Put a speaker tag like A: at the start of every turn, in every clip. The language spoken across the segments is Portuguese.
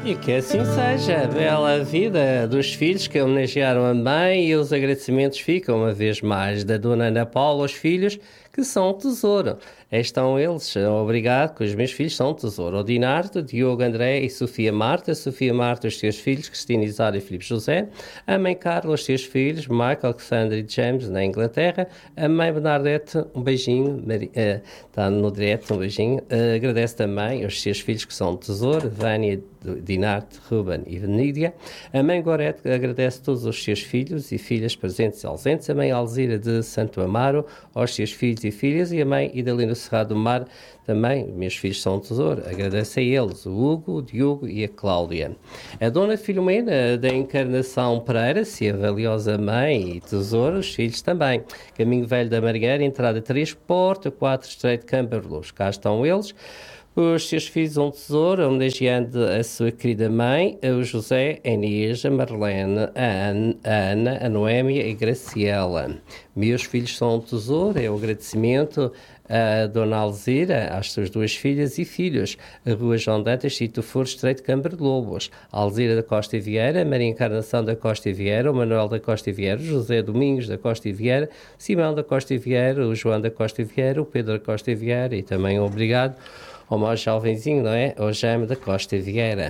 A: E que assim seja, a bela vida dos filhos que homenagearam a mãe, e os agradecimentos ficam uma vez mais da Dona Ana Paula aos filhos, que são um tesouro. Aí estão eles, obrigado, que os meus filhos são um tesouro. O Dinardo, Diogo, André e Sofia Marta, os seus filhos, Cristina, Isário e Filipe José, a mãe Carla, os seus filhos, Michael, Alexandre e James, na Inglaterra, a mãe Bernadette, um beijinho, está no direto, um beijinho, agradece também aos seus filhos que são um tesouro, Vânia, Dinardo, Ruben e Venídia. A mãe Gorete agradece a todos os seus filhos e filhas presentes e ausentes. A mãe Alzira de Santo Amaro, aos seus filhos e filhas. E a mãe Idalina Cerrado do Mar, também, meus filhos são um tesouro. Agradece a eles, o Hugo, o Diogo e a Cláudia. A Dona Filomena da Encarnação Pereira, se a valiosa mãe e tesouro, os filhos também. Caminho Velho da Margueira, entrada 3, Porta 4, Estreito Cambarlos. Cá estão eles. Os seus filhos um tesouro, homenageando a sua querida mãe, o José, a Inês, a Marlene, a Ana, a Noémia e a Graciela. Meus filhos são um tesouro, é o agradecimento a Dona Alzira, às suas duas filhas e filhos, a Rua João Dantas, Sítio Foro, Estreito Câmara de Lobos, a Alzira da Costa e Vieira, a Maria Encarnação da Costa e Vieira, o Manuel da Costa e Vieira, o José Domingos da Costa e Vieira, Simão da Costa e Vieira, o João da Costa e Vieira, o Pedro da Costa e Vieira e também obrigado ao mais jovenzinho, não é? O Jaime da Costa Vieira.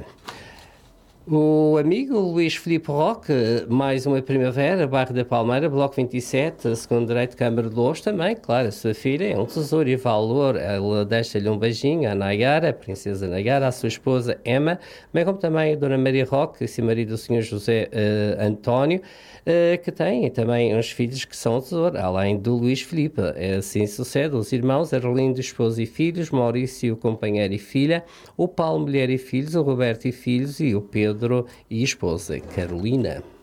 A: O amigo Luís Filipe Roque, mais uma primavera, Bairro da Palmeira, Bloco 27, segundo direito, Câmara de Louros, também, claro, a sua filha é um tesouro e valor. Ela deixa-lhe um beijinho à Nayara, a princesa Nayara, à sua esposa Emma, bem como também a Dona Maria Roque, esse marido do Sr. José António, que tem também uns filhos que são um tesouro, além do Luís Filipe. Assim sucede, os irmãos Arlindo, esposa e filhos, Maurício, companheiro e filha, o Paulo, mulher e filhos, o Roberto e filhos e o Pedro e esposa Carolina.